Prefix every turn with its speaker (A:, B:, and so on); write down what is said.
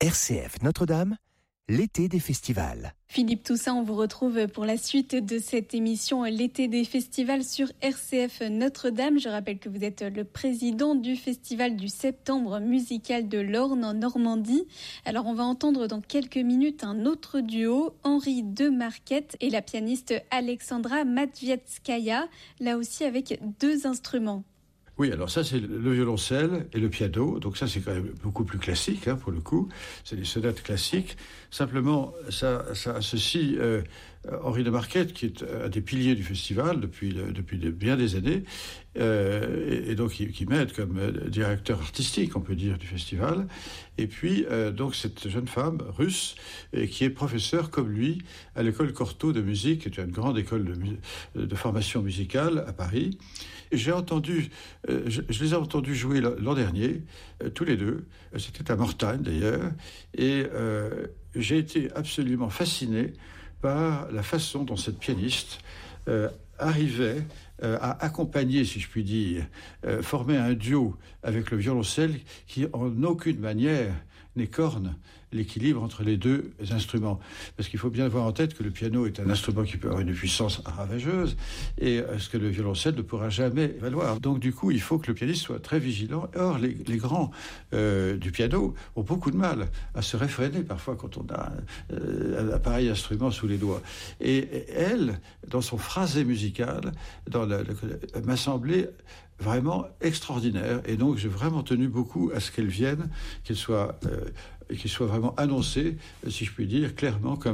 A: RCF Notre-Dame, l'été des festivals.
B: Philippe Toussaint, on vous retrouve pour la suite de cette émission L'été des festivals sur RCF Notre-Dame. Je rappelle que vous êtes le président du festival du Septembre musical de l'Orne en Normandie. Alors on va entendre dans quelques minutes un autre duo, Henri de Marquette et la pianiste Alexandra Matvietskaya, là aussi avec deux instruments.
C: Oui, alors ça c'est le violoncelle et le piano, donc ça c'est quand même beaucoup plus classique pour le coup, c'est des sonates classiques. Simplement, ça associe Henri de Marquette, qui est un des piliers du festival depuis bien des années, et donc qui m'aide comme directeur artistique, on peut dire, du festival. Et puis donc cette jeune femme russe qui est professeure comme lui à l'école Cortot de musique, qui est une grande école de formation musicale à Paris. Et je les ai entendus jouer l'an dernier, tous les deux. C'était à Mortagne d'ailleurs, et j'ai été absolument fasciné par la façon dont cette pianiste arrivait à accompagner, si je puis dire, former un duo avec le violoncelle qui en aucune manière n'écorne l'équilibre entre les deux instruments. Parce qu'il faut bien avoir en tête que le piano est un instrument qui peut avoir une puissance ravageuse et ce que le violoncelle ne pourra jamais valoir. Donc du coup, il faut que le pianiste soit très vigilant. Or, les grands du piano ont beaucoup de mal à se réfréner parfois quand on a un pareil instrument sous les doigts. Et elle, dans son phrasé musical, m'a semblé vraiment extraordinaire, et donc j'ai vraiment tenu beaucoup à ce qu'elle vienne, qu'elle soit vraiment annoncée, si je puis dire, clairement comme